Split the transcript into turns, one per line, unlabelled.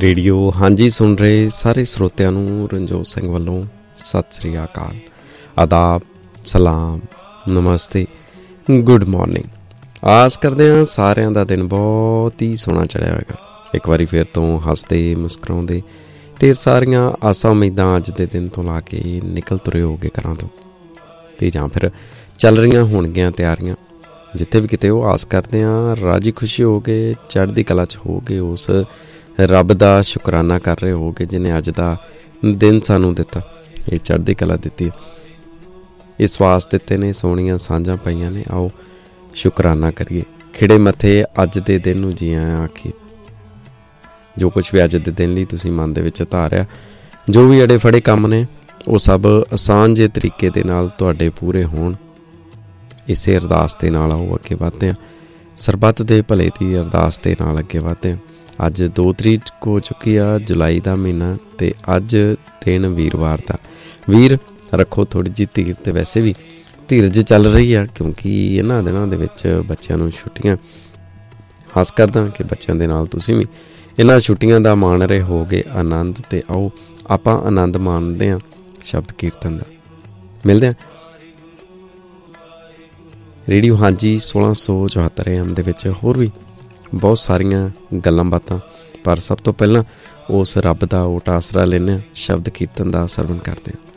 Radio ਹਾਂਜੀ ਸੁਣ ਰਹੇ ਸਾਰੇ ਸਰੋਤਿਆਂ ਨੂੰ ਰਣਜੋਤ ਸਿੰਘ ਵੱਲੋਂ ਸਤਿ ਸ੍ਰੀ ਅਕਾਲ, ਆਦਾਬ, ਸਲਾਮ, ਨਮਸਤੇ, ਗੁੱਡ ਮਾਰਨਿੰਗ। ਆਸ ਕਰਦੇ ਹਾਂ ਸਾਰਿਆਂ ਦਾ ਦਿਨ ਬਹੁਤ ਹੀ ਸੋਹਣਾ ਚੜ੍ਹਿਆ ਹੋਏਗਾ। ਇੱਕ ਵਾਰੀ ਫਿਰ ਤੋਂ ਹੱਸਦੇ ਮੁਸਕਰਾਉਂਦੇ ਢੇਰ ਸਾਰੀਆਂ ਆਸਾਂ ਉਮੀਦਾਂ ਅੱਜ ਦੇ ਦਿਨ ਤੋਂ ਲਾ ਕੇ ਨਿਕਲ ਤੁਰੇ ਹੋਗੇ ਘਰਾਂ ਤੋਂ, ਅਤੇ ਜਾਂ ਫਿਰ ਚੱਲ ਰਹੀਆਂ ਹੋਣਗੀਆਂ ਤਿਆਰੀਆਂ। ਜਿੱਥੇ ਵੀ ਕਿਤੇ ਉਹ ਆਸ ਕਰਦੇ ਹਾਂ ਰਾਜੀ ਖੁਸ਼ੀ ਹੋ ਕੇ, ਚੜ੍ਹਦੀ ਕਲਾ 'ਚ ਹੋ ਕੇ, ਉਸ ਰੱਬ ਦਾ ਸ਼ੁਕਰਾਨਾ ਕਰ ਰਹੇ ਹੋਗੇ ਜਿਹਨੇ ਅੱਜ ਦਾ ਦਿਨ ਸਾਨੂੰ ਦਿੱਤਾ, ਇਹ ਚੜ੍ਹਦੀ ਕਲਾ ਦਿੱਤੀ, ਇਹ ਸਵਾਸ ਦਿੱਤੇ ਨੇ, ਸੋਹਣੀਆਂ ਸਾਂਝਾਂ ਪਾਈਆਂ ਨੇ। ਆਓ ਸ਼ੁਕਰਾਨਾ ਕਰੀਏ, ਖਿੜੇ ਮੱਥੇ ਅੱਜ ਦੇ ਦਿਨ ਨੂੰ ਜੀ ਆਇਆਂ ਆਖੀਏ। ਜੋ ਕੁਛ ਵੀ ਅੱਜ ਦੇ ਦਿਨ ਲਈ ਤੁਸੀਂ ਮਨ ਦੇ ਵਿੱਚ ਧਾਰਿਆ, ਜੋ ਵੀ ਅੜੇ ਫੜੇ ਕੰਮ ਨੇ, ਉਹ ਸਭ ਆਸਾਨ ਜਿਹੇ ਤਰੀਕੇ ਦੇ ਨਾਲ ਤੁਹਾਡੇ ਪੂਰੇ ਹੋਣ। ਇਸੇ ਅਰਦਾਸ ਦੇ ਨਾਲ ਆਓ ਅੱਗੇ ਵੱਧਦੇ ਹਾਂ, ਸਰਬੱਤ ਦੇ ਭਲੇ ਦੀ ਅਰਦਾਸ ਦੇ ਨਾਲ ਅੱਗੇ ਵੱਧਦੇ ਹਾਂ। ਅੱਜ 2 ਤਰੀਕ ਹੋ ਚੁੱਕੀ ਆ ਜੁਲਾਈ ਦਾ ਮਹੀਨਾ, ਅਤੇ ਅੱਜ ਦਿਨ ਵੀਰਵਾਰ ਦਾ। ਵੀਰ ਰੱਖੋ ਥੋੜ੍ਹੀ ਜਿਹੀ ਧੀਰ, ਅਤੇ ਵੈਸੇ ਵੀ ਧੀਰਜ ਚੱਲ ਰਹੀ ਆ ਕਿਉਂਕਿ ਇਹਨਾਂ ਦਿਨਾਂ ਦੇ ਵਿੱਚ ਬੱਚਿਆਂ ਨੂੰ ਛੁੱਟੀਆਂ। ਆਸ ਕਰਦਾ ਕਿ ਬੱਚਿਆਂ ਦੇ ਨਾਲ ਤੁਸੀਂ ਵੀ ਇਹਨਾਂ ਛੁੱਟੀਆਂ ਦਾ ਮਾਣ ਰਹੇ ਹੋਗੇ ਆਨੰਦ। ਅਤੇ ਆਓ ਆਪਾਂ ਆਨੰਦ ਮਾਣਦੇ ਹਾਂ ਸ਼ਬਦ ਕੀਰਤਨ ਦਾ। ਮਿਲਦੇ ਹਾਂ ਰੇਡੀਓ ਹਾਂਜੀ 1674 AM ਦੇ ਵਿੱਚ ਹੋਰ ਵੀ ਬਹੁਤ ਸਾਰੀਆਂ ਗੱਲਾਂ ਬਾਤਾਂ, ਪਰ ਸਭ ਤੋਂ ਪਹਿਲਾਂ ਉਸ ਰੱਬ ਦਾ ਓਟ ਆਸਰਾ ਲੈਂਦੇ ਹਾਂ, ਸ਼ਬਦ ਕੀਰਤਨ ਦਾ ਸਰਵਣ ਕਰਦੇ ਹਾਂ।